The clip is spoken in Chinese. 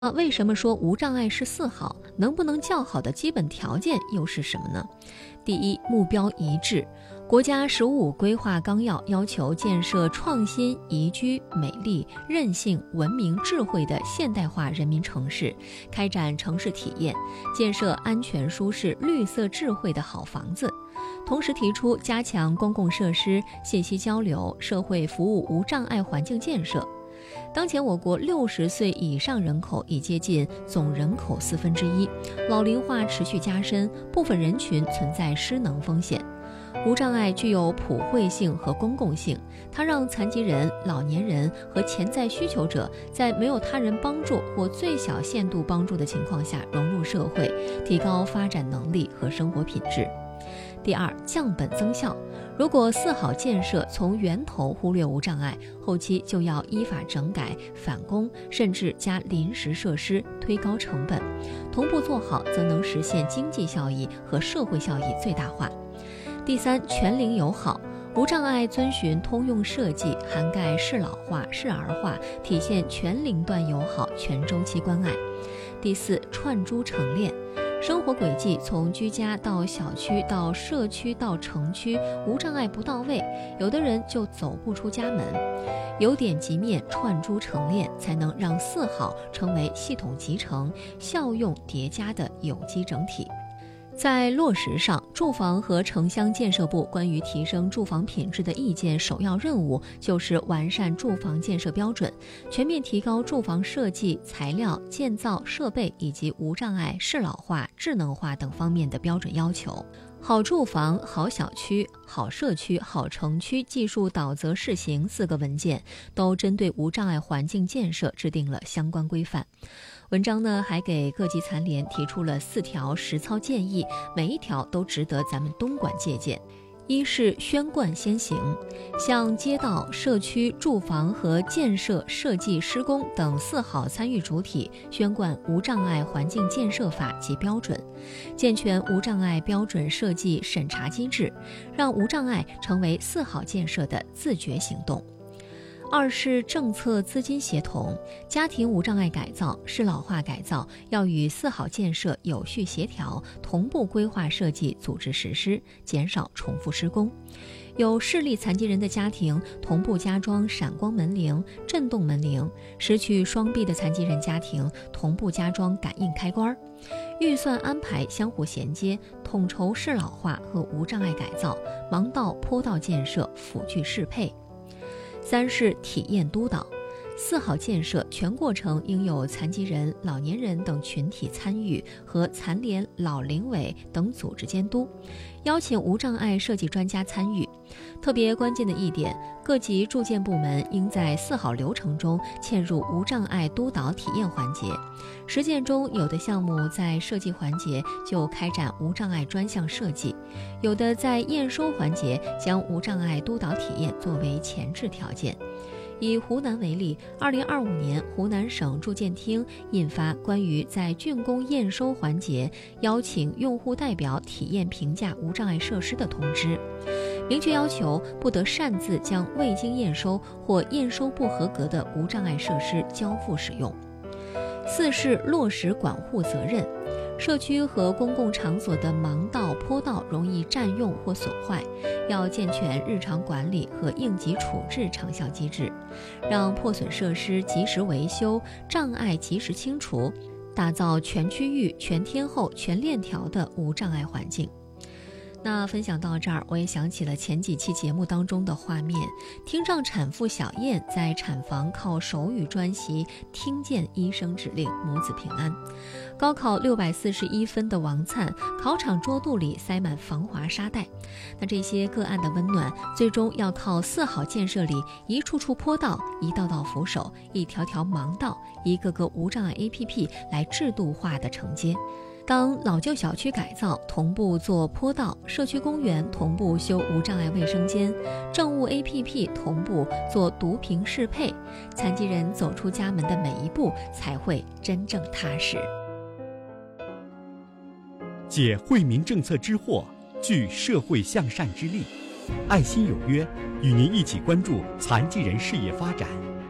为什么说无障碍是四好？能不能叫好的基本条件又是什么呢？第一，目标一致。国家“15规划纲要”要求建设创新、宜居、美丽、韧性、文明、智慧的现代化人民城市，开展城市体验，建设安全、舒适、绿色、智慧的好房子。同时提出加强公共设施、信息交流、社会服务无障碍环境建设。当前我国60岁以上人口已接近总人口1/4，老龄化持续加深，部分人群存在失能风险。无障碍具有普惠性和公共性，它让残疾人、老年人和潜在需求者在没有他人帮助或最小限度帮助的情况下融入社会，提高发展能力和生活品质。第二，降本增效。如果四好建设从源头忽略无障碍，后期就要依法整改、返工，甚至加临时设施，推高成本。同步做好，则能实现经济效益和社会效益最大化。第三，全龄友好。无障碍遵循通用设计，涵盖适老化、适儿化，体现全龄段友好、全周期关爱。第四，串珠成链。生活轨迹从居家到小区到社区到城区，无障碍不到位，有的人就走不出家门。由点及面，串珠成链，才能让四好成为系统集成、效用叠加的有机整体。在落实上，住房和城乡建设部关于提升住房品质的意见首要任务就是完善住房建设标准，全面提高住房设计、材料、建造、设备以及无障碍、适老化、智能化等方面的标准要求。好住房、好小区、好社区、好城区技术导则试行4个文件，都针对无障碍环境建设制定了相关规范。文章呢还给各级残联提出了4条实操建议，每一条都值得咱们东莞借鉴。一是宣贯先行，向街道、社区、住房和建设、设计、施工等4好参与主体宣贯无障碍环境建设法及标准，健全无障碍标准设计审查机制，让无障碍成为4好建设的自觉行动。二是政策资金协同，家庭无障碍改造、适老化改造要与4好建设有序协调，同步规划设计、组织实施，减少重复施工。有视力残疾人的家庭同步加装闪光门铃、震动门铃，失去双臂的残疾人家庭同步加装感应开关。预算安排相互衔接，统筹适老化和无障碍改造，盲道、坡道建设辅具适配。三是体验督导，4好建设全过程应有残疾人、老年人等群体参与和残联、老龄委等组织监督，邀请无障碍设计专家参与。特别关键的一点，各级住建部门应在4好流程中嵌入无障碍督导体验环节。实践中，有的项目在设计环节就开展无障碍专项设计，有的在验收环节将无障碍督导体验作为前置条件。以湖南为例，2025年湖南省住建厅印发关于在竣工验收环节邀请用户代表体验评价无障碍设施的通知，明确要求不得擅自将未经验收或验收不合格的无障碍设施交付使用。四是落实管护责任，社区和公共场所的盲道、坡道容易占用或损坏，要健全日常管理和应急处置长效机制，让破损设施及时维修，障碍及时清除，打造全区域、全天候、全链条的无障碍环境。那分享到这儿，我也想起了前几期节目当中的画面，听障产妇小燕在产房靠手语专习听见医生指令，母子平安。高考641分的王灿，考场桌肚里塞满防滑沙袋。那这些个案的温暖，最终要靠4好建设里一处处坡道、一道道扶手、一条条盲道、一个个无障碍 APP 来制度化的承接。当老旧小区改造同步做坡道，社区公园同步修无障碍卫生间，政务 APP 同步做读屏适配，残疾人走出家门的每一步才会真正踏实。 解惠民政策之惑，聚社会向善之力，爱心有约，与您一起关注残疾人事业发展。